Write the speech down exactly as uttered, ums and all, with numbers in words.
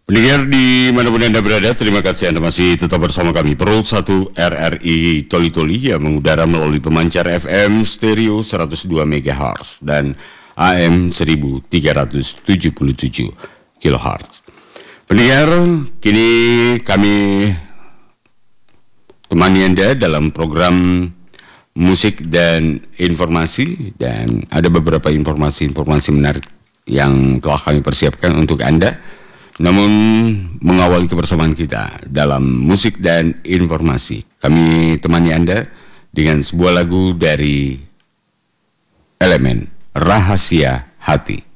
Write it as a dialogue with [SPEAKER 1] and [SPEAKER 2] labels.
[SPEAKER 1] Pendengar dimanapun Anda berada, terima kasih Anda masih tetap bersama kami. Pro satu R R I Toli Toli yang mengudara melalui pemancar F M stereo seratus dua megahertz dan A M seribu tiga ratus tujuh puluh tujuh kilohertz. Pendengar, kini kami temani Anda dalam program musik dan informasi, dan ada beberapa informasi-informasi menarik yang telah kami persiapkan untuk Anda. Namun mengawali kebersamaan kita dalam musik dan informasi, kami temani Anda dengan sebuah lagu dari Elemen, Rahasia Hati.